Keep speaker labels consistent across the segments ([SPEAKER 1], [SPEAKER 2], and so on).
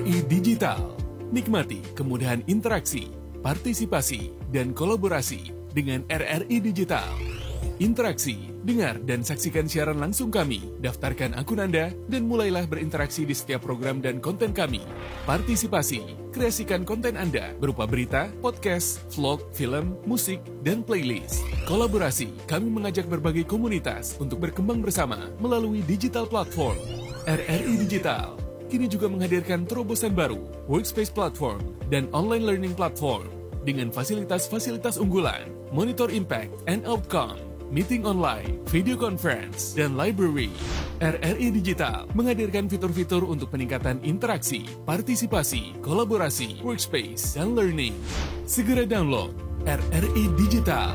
[SPEAKER 1] RRI Digital. Nikmati kemudahan interaksi, partisipasi, dan kolaborasi dengan RRI Digital. Interaksi, dengar dan saksikan siaran langsung kami, daftarkan akun Anda, dan mulailah berinteraksi di setiap program dan konten kami. Partisipasi, kreasikan konten Anda berupa berita, podcast, vlog, film, musik, dan playlist. Kolaborasi, kami mengajak berbagai komunitas untuk berkembang bersama melalui digital platform. RRI Digital kini juga menghadirkan terobosan baru, workspace platform, dan online learning platform dengan fasilitas-fasilitas unggulan, monitor impact and outcome, meeting online, video conference, dan library. RRI Digital menghadirkan fitur-fitur untuk peningkatan interaksi, partisipasi, kolaborasi, workspace, dan learning. Segera download RRI Digital.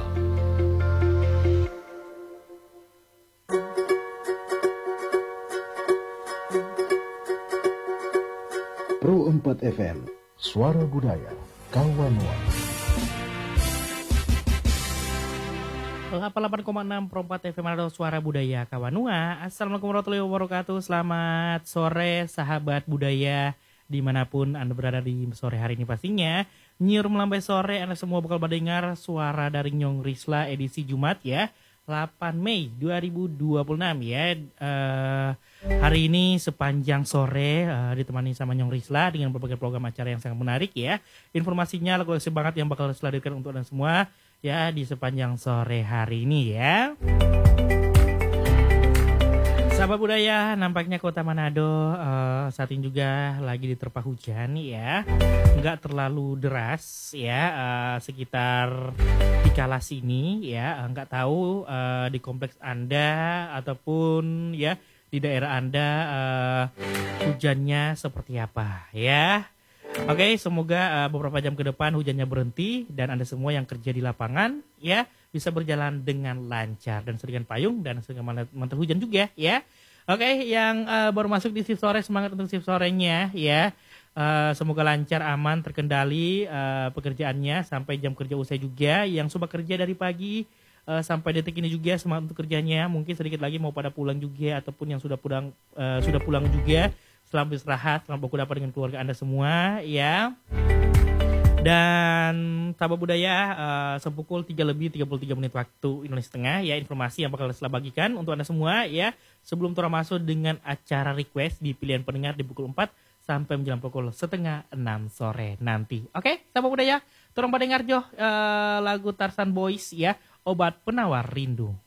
[SPEAKER 2] Pro 4 FM, Suara Budaya, Kawanua.
[SPEAKER 3] 88,6 Pro 4 FM adalah Suara Budaya Kawanua. Assalamualaikum warahmatullahi wabarakatuh. Selamat sore sahabat budaya dimanapun Anda berada di sore hari ini pastinya. Nyiur melambai sore, Anda semua bakal mendengar suara dari Nyong Risla edisi Jumat ya, 8 Mei 2026 ya. Hari ini sepanjang sore ditemani sama Nyong Risla dengan berbagai program acara yang sangat menarik ya. Informasinya lagu banget yang bakal dihadirkan untuk Anda semua ya di sepanjang sore hari ini ya. Sahabat budaya, nampaknya kota Manado saat ini juga lagi diterpa hujan ya. Nggak terlalu deras ya, sekitar di Kala sini ya. Nggak tahu di kompleks Anda ataupun ya di daerah Anda hujannya seperti apa ya. Oke, semoga beberapa jam ke depan hujannya berhenti dan Anda semua yang kerja di lapangan ya bisa berjalan dengan lancar dan seringan payung dan seringan mantel hujan juga ya. Oke, yang baru masuk di shift sore, semangat untuk shift sorenya ya. Semoga lancar, aman, terkendali pekerjaannya sampai jam kerja usai juga. Yang sudah kerja dari pagi sampai detik ini juga semangat untuk kerjanya. Mungkin sedikit lagi mau pada pulang juga ataupun yang sudah pulang juga. Selamat beristirahat, selamat berkuda dengan keluarga Anda semua ya. Dan sahabat budaya, sepukul 3:33 waktu Indonesia Tengah ya, informasi yang bakal saya bagikan untuk Anda semua ya. Sebelum Tora masuk dengan acara request di pilihan pendengar di pukul 4 sampai menjelang pukul 5:30 sore nanti. Oke, sahabat budaya, Tora pendengar lagu Tarsan Boys ya, Obat Penawar Rindu.